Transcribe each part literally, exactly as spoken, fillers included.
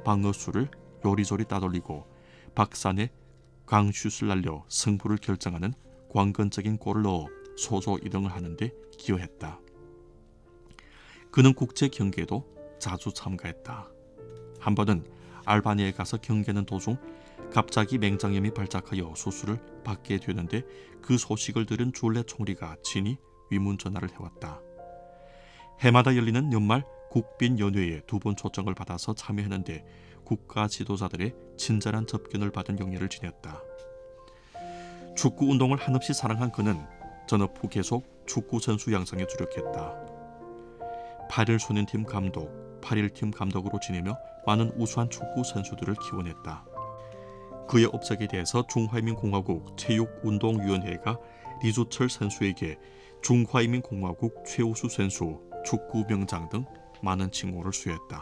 방어수를 요리조리 따돌리고 박산에 강슛을 날려 승부를 결정하는 관건적인 골을 넣어 소조 이 등을 하는데 기여했다. 그는 국제 경기에도 자주 참가했다. 한 번은 알바니아에 가서 경기하는 도중 갑자기 맹장염이 발작하여 수술을 받게 되는데 그 소식을 들은 줄레 총리가 친히 위문전화를 해왔다. 해마다 열리는 연말 국빈연회에 두 번 초청을 받아서 참여했는데 국가 지도자들의 친절한 접견을 받은 영예를 지녔다. 축구 운동을 한없이 사랑한 그는 전업 후 계속 축구 선수 양성에 주력했다. 팔 일 소년팀 감독, 팔 일 팀 감독으로 지내며 많은 우수한 축구 선수들을 키워냈다. 그의 업적에 대해서 중화인민공화국 체육운동위원회가 리주철 선수에게 중화인민공화국 최우수 선수, 축구 명장 등 많은 칭호를 수여했다.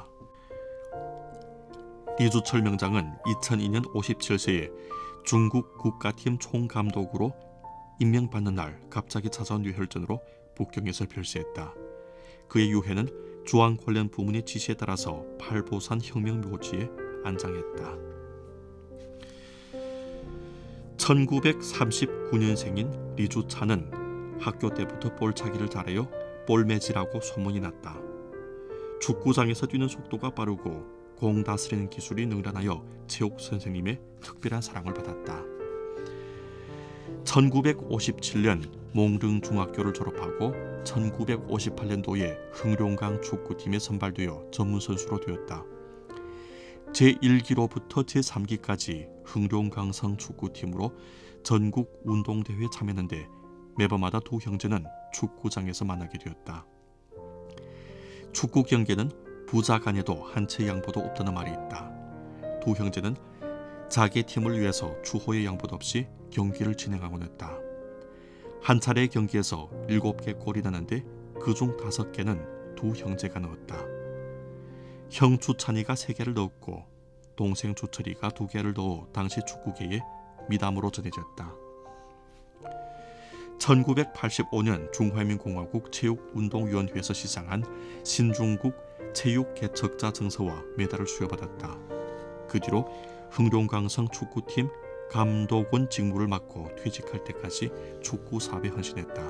리주철 명장은 이천이 년 오십칠 세에 중국 국가팀 총감독으로 임명받는 날 갑자기 찾아온 뇌혈전으로 북경에서 별세했다. 그의 유해는 주왕 관련 부문의 지시에 따라서 팔보산 혁명묘지에 안장했다. 천구백삼십구 년생인 리주찬은 학교 때부터 볼차기를 잘하여 볼매지라고 소문이 났다. 축구장에서 뛰는 속도가 빠르고 공 다스리는 기술이 능란하여 체육 선생님의 특별한 사랑을 받았다. 천구백오십칠 년 몽릉 중학교를 졸업하고 천구백오십팔 년도에 흥룡강 축구팀에 선발되어 전문 선수로 되었다. 제일 기로부터 제삼 기까지 흥룡강성 축구팀으로 전국 운동대회에 참여했는데 매번마다 두 형제는 축구장에서 만나게 되었다. 축구 경기는 부자 간에도 한 채 양보도 없다는 말이 있다. 두 형제는 자기 팀을 위해서 추호의 양보도 없이 경기를 진행하곤 했다. 한 차례의 경기에서 일곱 개 골이 나는데 그중 다섯 개는 두 형제가 넣었다. 형 주찬이가 세 개를 넣었고 동생 주철이가 두 개를 넣어 당시 축구계의 미담으로 전해졌다. 천구백팔십오 년 중화인민공화국 체육운동위원회에서 시상한 신중국 체육개척자 증서와 메달을 수여받았다. 그 뒤로 흥룡강성 축구팀 감독원 직무를 맡고 퇴직할 때까지 축구 사업에 헌신했다.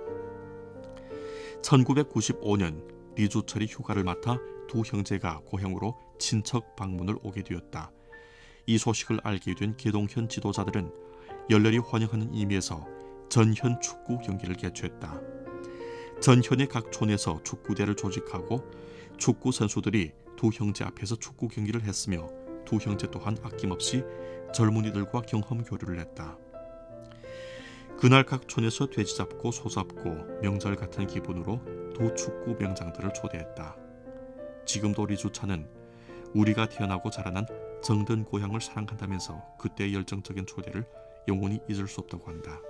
천구백구십오 년 리주철이 휴가를 맡아 두 형제가 고향으로 친척 방문을 오게 되었다. 이 소식을 알게 된 계동현 지도자들은 열렬히 환영하는 의미에서 전현 축구 경기를 개최했다. 전현의 각 촌에서 축구대를 조직하고 축구 선수들이 두 형제 앞에서 축구 경기를 했으며 두 형제 또한 아낌없이 젊은이들과 경험 교류를 했다. 그날 각 촌에서 돼지 잡고 소 잡고 명절 같은 기분으로 두 축구 명장들을 초대했다. 지금도 리주찬은 우리가 태어나고 자라난 정든 고향을 사랑한다면서 그때의 열정적인 초대를 영원히 잊을 수 없다고 한다.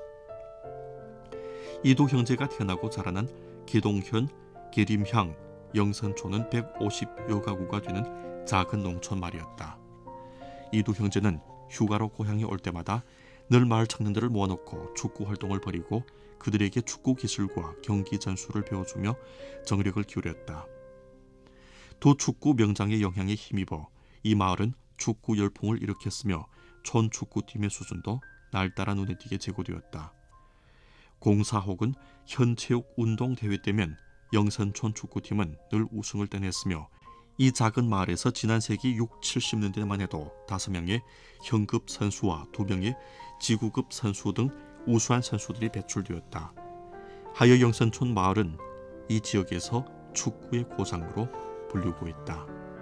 이 두 형제가 태어나고 자라난 계동현, 계림향, 영선촌은 백오십여 가구가 되는 작은 농촌 말이었다. 이 두 형제는 휴가로 고향에 올 때마다 늘 마을 청년들을 모아놓고 축구 활동을 벌이고 그들에게 축구 기술과 경기 전술을 배워주며 정력을 기울였다. 두 축구 명장의 영향에 힘입어 이 마을은 축구 열풍을 일으켰으며 촌 축구팀의 수준도 날따라 눈에 띄게 제고되었다. 공사 혹은 현체육 운동 대회 때면 영선촌 축구팀은 늘 우승을 따냈으며 이 작은 마을에서 지난 세기 육, 칠십 년대만 해도 다섯 명의 현급 선수와 두 명의 지구급 선수 등 우수한 선수들이 배출되었다. 하여 영선촌 마을은 이 지역에서 축구의 고장으로 불리고 있다.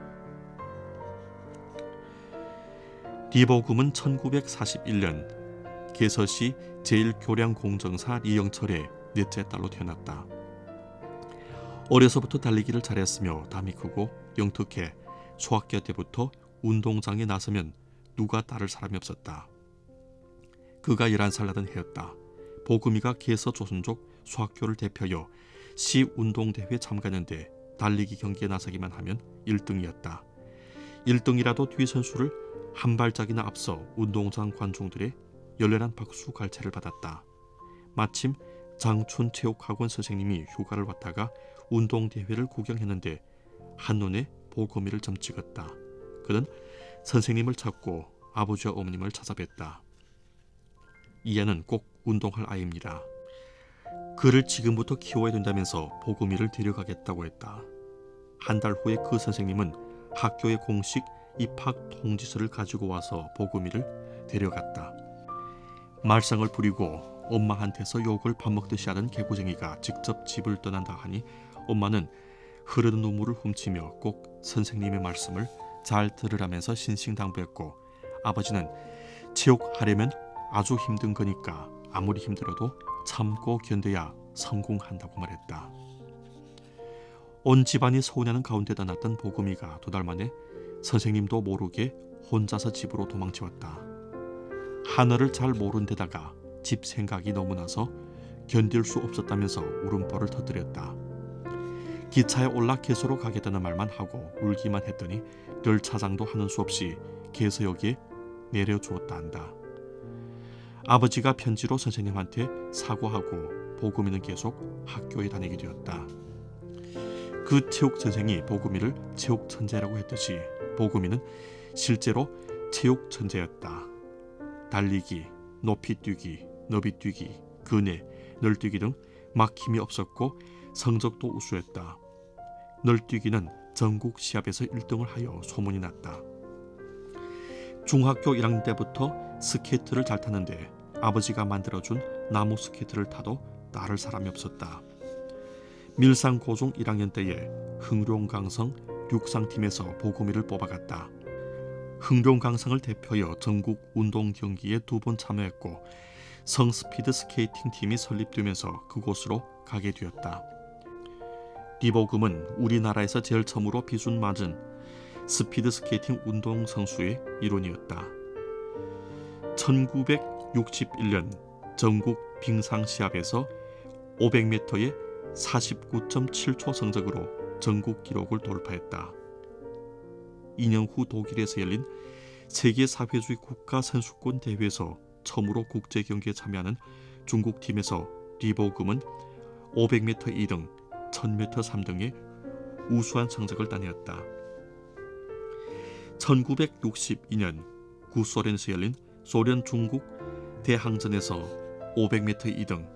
리보금은 천구백사십일 년 개서시 제일교량공정사 리영철의 넷째 딸로 태어났다. 어려서부터 달리기를 잘했으며 담이 크고 영특해 소학교 때부터 운동장에 나서면 누가 따를 사람이 없었다. 그가 열한 살 나던 해였다. 보금이가 개서 조선족 소학교를 대표하여 시운동대회에 참가하는데 달리기 경기에 나서기만 하면 일 등이었다. 일 등이라도 뒤 선수를 한 발짝이나 앞서 운동장 관중들의 열렬한 박수 갈채를 받았다. 마침 장춘체육학원 선생님이 휴가를 왔다가 운동대회를 구경했는데 한눈에 보금이를 점 찍었다. 그는 선생님을 찾고 아버지와 어머님을 찾아뵀다. 이 애는 꼭 운동할 아이입니다. 그를 지금부터 키워야 된다면서 보금이를 데려가겠다고 했다. 한 달 후에 그 선생님은 학교의 공식 입학 통지서를 가지고 와서 보금이를 데려갔다. 말썽을 부리고 엄마한테서 욕을 밥 먹듯이 하던 개구쟁이가 직접 집을 떠난다 하니 엄마는 흐르는 눈물을 훔치며 꼭 선생님의 말씀을 잘 들으라면서 신신당부했고, 아버지는 체육하려면 아주 힘든 거니까 아무리 힘들어도 참고 견뎌야 성공한다고 말했다. 온 집안이 서운해하는 가운데다 났던 보금이가 두 달 만에 선생님도 모르게 혼자서 집으로 도망치웠다. 하늘을 잘 모른 데다가 집 생각이 너무 나서 견딜 수 없었다면서 울음보를 터뜨렸다. 기차에 올라 개소로 가겠다는 말만 하고 울기만 했더니 열차장도 하는 수 없이 개서역에 내려주었다 한다. 아버지가 편지로 선생님한테 사과하고 보금이는 계속 학교에 다니게 되었다. 그 체육 선생이 보금이를 체육 천재라고 했듯이 보금이는 실제로 체육 천재였다. 달리기, 높이 뛰기, 너비 뛰기, 근해, 널뛰기 등 막힘이 없었고 성적도 우수했다. 널뛰기는 전국 시합에서 일 등을 하여 소문이 났다. 중학교 일 학년 때부터 스케이트를 잘 타는데 아버지가 만들어준 나무 스케이트를 타도 따를 사람이 없었다. 밀상고중 일 학년 때에 흥룡강성 육상팀에서 보금이를 뽑아갔다. 흥룡강성을 대표하여 전국 운동 경기에 두 번 참여했고 성스피드 스케이팅 팀이 설립되면서 그곳으로 가게 되었다. 리보금은 우리나라에서 제일 처음으로 비준 맞은 스피드 스케이팅 운동선수의 일원이었다. 천구백육십일 년 전국 빙상시합에서 오백 미터에 사십구 점 칠 초 성적으로 전국 기록을 돌파했다. 이 년 후 독일에서 열린 세계사회주의 국가선수권 대회에서 처음으로 국제경기에 참여하는 중국팀에서 리보금은 오백 미터 이 등, 천 미터 삼 등의 우수한 성적을 따내었다. 천구백육십이 년 구소련에서 열린 소련 중국 대항전에서 오백 미터 이 등,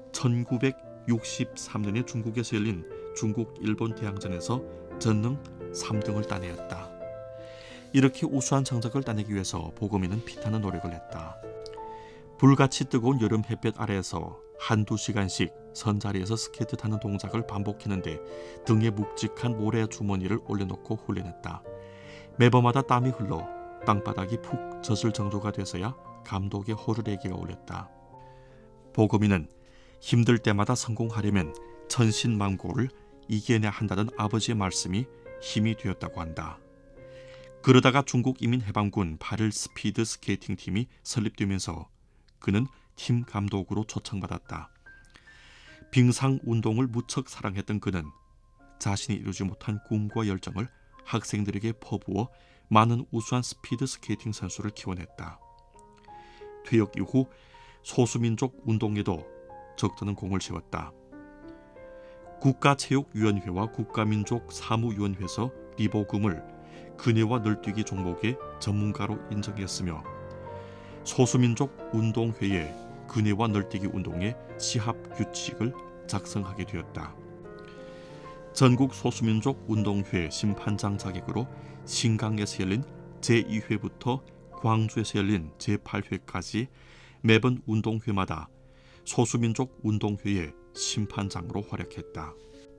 천구백육십삼 년에 중국에서 열린 중국 일본 대항전에서 전능 삼 등을 따내었다. 이렇게 우수한 성적을 따내기 위해서 보금이는 피타는 노력을 했다. 불같이 뜨거운 여름 햇볕 아래에서 한두 시간씩 선자리에서 스케이트 타는 동작을 반복했는데 등에 묵직한 모래 주머니를 올려놓고 훈련했다. 매번마다 땀이 흘러 땅바닥이 푹 젖을 정도가 돼서야 감독의 호르레기가 울렸다. 보금이는 힘들 때마다 성공하려면 천신만고를 이겨내야 한다던 아버지의 말씀이 힘이 되었다고 한다. 그러다가 중국 이민해방군 발일 스피드 스케이팅 팀이 설립되면서 그는 팀 감독으로 초청받았다. 빙상 운동을 무척 사랑했던 그는 자신이 이루지 못한 꿈과 열정을 학생들에게 퍼부어 많은 우수한 스피드 스케이팅 선수를 키워냈다. 퇴역 이후 소수민족 운동에도 적잖은 공을 세웠다. 국가체육위원회와 국가민족사무위원회에서 리보금을 근해와 널뛰기 종목의 전문가로 인정했으며 소수민족 운동회에 근해와 널뛰기 운동의 시합 규칙을 작성하게 되었다. 전국 소수민족 운동회 심판장 자격으로 신강에서 열린 제이 회부터 광주에서 열린 제팔 회까지 매번 운동회마다 소수민족 운동회의 심판장으로 활약했다.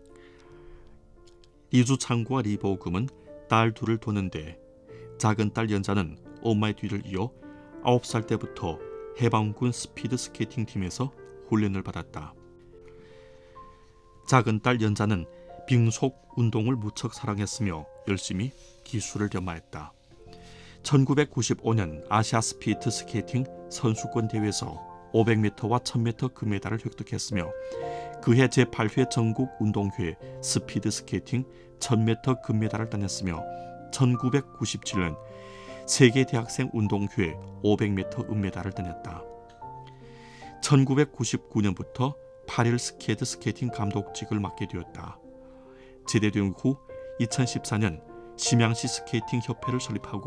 이주창과 리보금은 딸 둘을 두는데 작은 딸 연자는 엄마의 뒤를 이어 아홉 살 때부터 해방군 스피드 스케이팅 팀에서 훈련을 받았다. 작은 딸 연자는 빙속 운동을 무척 사랑했으며 열심히 기술을 겸하였다. 천구백구십오 년 아시아 스피드 스케이팅 선수권 대회에서 오백 미터와 천 미터 금메달을 획득했으며 그해 제팔 회 전국 운동회 스피드 스케이팅 천 미터 금메달을 따냈으며 천구백구십칠 년 세계 대학생 운동회 오백 미터 은메달을 따냈다. 천구백구십구 년부터 팔일 스케이트 스케이팅 감독직을 맡게 되었다. 제대된 후 이천십사 년 심양시 스케이팅 협회를 설립하고